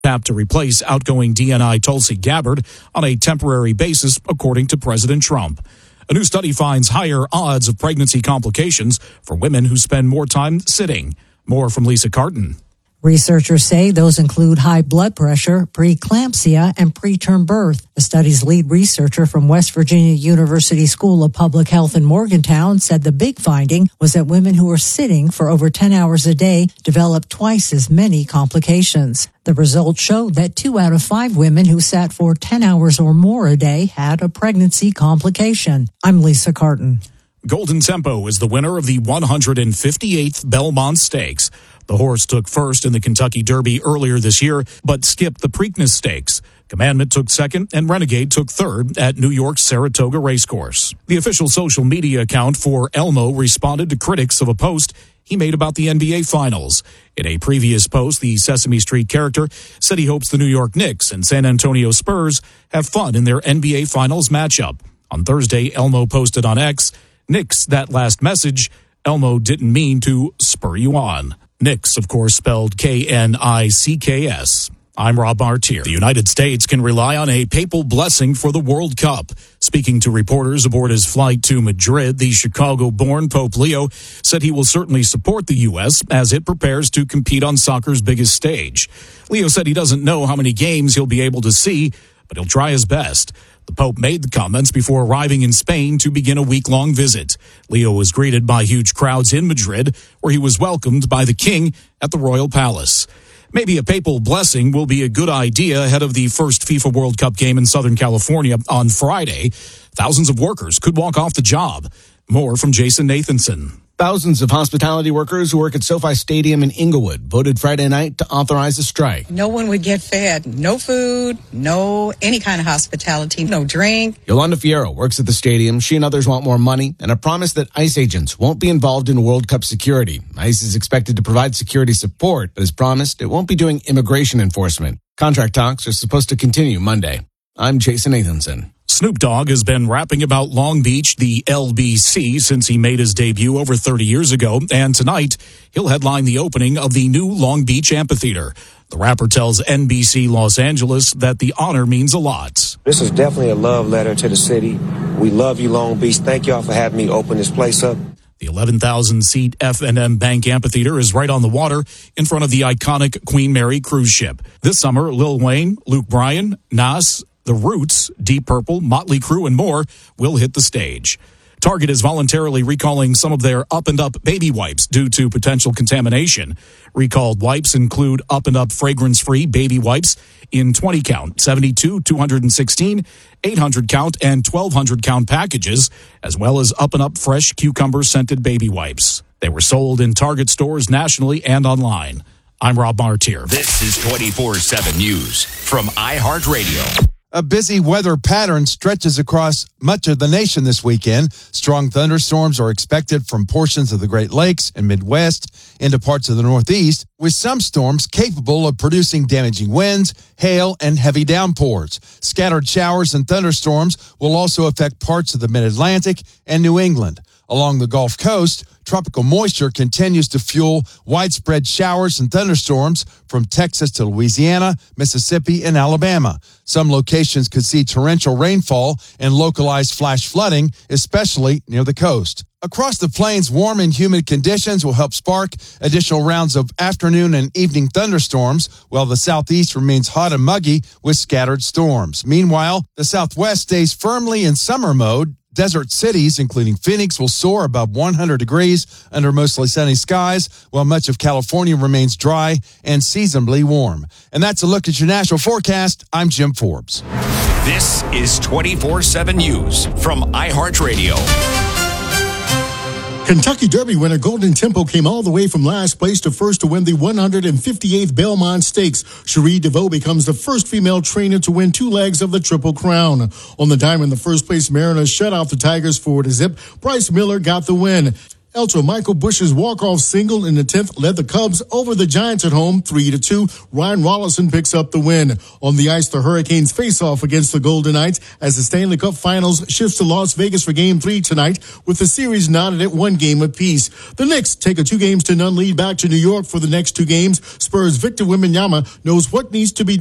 tapped to replace outgoing DNI Tulsi Gabbard on a temporary basis, according to President Trump. A new study finds higher odds of pregnancy complications for women who spend more time sitting. More from Lisa Carton. Researchers say those include high blood pressure, preeclampsia, and preterm birth. The study's lead researcher from West Virginia University School of Public Health in Morgantown said the big finding was that women who are sitting for over 10 hours a day develop twice as many complications. The results showed that 2 out of 5 women who sat for 10 hours or more a day had a pregnancy complication. I'm Lisa Carton. Golden Tempo is the winner of the 158th Belmont Stakes. The horse took first in the Kentucky Derby earlier this year, but skipped the Preakness Stakes. Commandment took second, and Renegade took third at New York's Saratoga Racecourse. The official social media account for Elmo responded to critics of a post he made about the NBA Finals. In a previous post, the Sesame Street character said he hopes the New York Knicks and San Antonio Spurs have fun in their NBA Finals matchup. On Thursday, Elmo posted on X, "Knicks, that last message, Elmo didn't mean to spur you on." Knicks, of course, spelled K-N-I-C-K-S. I'm Rob Martier. The United States can rely on a papal blessing for the World Cup. Speaking to reporters aboard his flight to Madrid, the Chicago-born Pope Leo said he will certainly support the U.S. as it prepares to compete on soccer's biggest stage. Leo said he doesn't know how many games he'll be able to see, but he'll try his best. The Pope made the comments before arriving in Spain to begin a week-long visit. Leo was greeted by huge crowds in Madrid, where he was welcomed by the king at the Royal Palace. Maybe a papal blessing will be a good idea ahead of the first FIFA World Cup game in Southern California on Friday. Thousands of workers could walk off the job. More from Jason Nathanson. Thousands of hospitality workers who work at SoFi Stadium in Inglewood voted Friday night to authorize a strike. No one would get fed. No food, no any kind of hospitality, no drink. Yolanda Fierro works at the stadium. She and others want more money and a promise that ICE agents won't be involved in World Cup security. ICE is expected to provide security support, but as promised, it won't be doing immigration enforcement. Contract talks are supposed to continue Monday. I'm Jason Nathanson. Snoop Dogg has been rapping about Long Beach, the LBC, since he made his debut over 30 years ago, and tonight he'll headline the opening of the new Long Beach Amphitheater. The rapper tells NBC Los Angeles that the honor means a lot. This is definitely a love letter to the city. We love you, Long Beach. Thank y'all for having me open this place up. The 11,000-seat F&M Bank Amphitheater is right on the water in front of the iconic Queen Mary cruise ship. This summer, Lil Wayne, Luke Bryan, Nas, The Roots, Deep Purple, Motley Crue, and more will hit the stage. Target is voluntarily recalling some of their Up and Up baby wipes due to potential contamination. Recalled wipes include Up and Up fragrance-free baby wipes in 20-count, 72, 216, 800-count, and 1,200-count packages, as well as Up and Up fresh cucumber-scented baby wipes. They were sold in Target stores nationally and online. I'm Rob Martier. This is 24/7 News from iHeartRadio. A busy weather pattern stretches across much of the nation this weekend. Strong thunderstorms are expected from portions of the Great Lakes and Midwest into parts of the Northeast, with some storms capable of producing damaging winds, hail, and heavy downpours. Scattered showers and thunderstorms will also affect parts of the Mid-Atlantic and New England. Along the Gulf Coast, tropical moisture continues to fuel widespread showers and thunderstorms from Texas to Louisiana, Mississippi, and Alabama. Some locations could see torrential rainfall and localized flash flooding, especially near the coast. Across the plains, warm and humid conditions will help spark additional rounds of afternoon and evening thunderstorms, while the southeast remains hot and muggy with scattered storms. Meanwhile, the southwest stays firmly in summer mode. Desert cities, including Phoenix, will soar above 100 degrees under mostly sunny skies, while much of California remains dry and seasonably warm. And that's a look at your national forecast. I'm Jim Forbes. This is 24/7 News from iHeartRadio. Kentucky Derby winner Golden Tempo came all the way from last place to first to win the 158th Belmont Stakes. Cherie DeVoe becomes the first female trainer to win 2 legs of the Triple Crown. On the diamond, the first place Mariners shut out the Tigers 4-0. Bryce Miller got the win. Elto Michael Bush's walk-off single in the 10th led the Cubs over the Giants at home 3-2. Ryan Rollison picks up the win. On the ice, the Hurricanes face off against the Golden Knights as the Stanley Cup Finals shifts to Las Vegas for Game 3 tonight, with the series knotted at 1 game apiece. The Knicks take a 2-0 lead back to New York for the next 2 games. Spurs' Victor Wembanyama knows what needs to be done